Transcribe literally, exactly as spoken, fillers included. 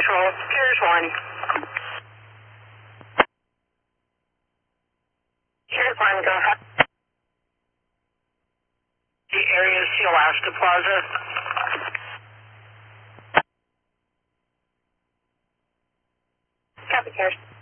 control. Here's one. Here's one. Go ahead. The area is Alaska Plaza. Copy, Cash.